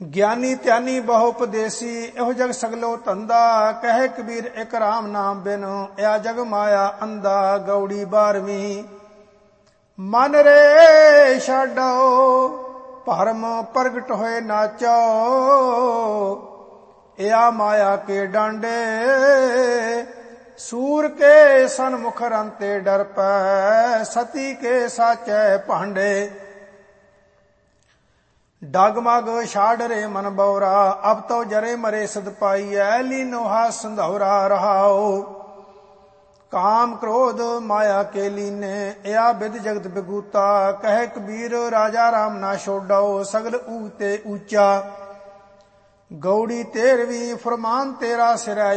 ਗਿਆਨੀ ਧਿਆਨੀ ਬਹੁ ਉਪਦੇਸੀ ਇਹੋ ਜਗ ਸਗਲੋ ਧੰਦਾ। ਕਹੇ ਕਬੀਰ ਇਕ ਰਾਮ ਨਾਮ ਬਿਨ ਇਆ ਜਗ ਮਾਇਆ ਅੰਧਾ। ਗੌੜੀ 12ਵੀਂ। ਮਨ ਰੇ ਛਾਡੋ ਭਰਮ ਪ੍ਰਗਟ ਹੋਏ ਨਾਚੋ। ਇਆ ਮਾਇਆ ਕੇ ਡਾਂਡੇ ਸੂਰ ਕੇ ਸਨਮੁਖ ਰੰਤੇ ਡਰ ਪੈ। ਸਤੀ ਕੇ ਸਾਚੈ ਭਾਂਡੇ। ਡਗਮਗ ਛਾੜ ਰੇ ਮਨ ਬਉਰਾ ਅਬ ਤੋ ਜਰੇ ਮਰੇ ਸਦ ਪਾਈਐ। ਲੀਨੋ ਹਾਸ ਸੰਧੌਰਾ ਰਹਾਓ। ਕਾਮ ਕ੍ਰੋਧ ਮਾਇਆ ਕੇ ਲੀਨੇ ਇਆ ਬਿਦ ਜਗਤ ਬਿਗੂਤਾ। ਕਹੇ ਕਬੀਰ ਰਾਜਾ ਰਾਮ ਨਾ ਛੋਡੋ ਸਗਲ ਊਤੇ ਊਚਾ। ਗੌੜੀ 13ਵੀਂ। ਫਰਮਾਨ ਤੇਰਾ ਸਿਰੈ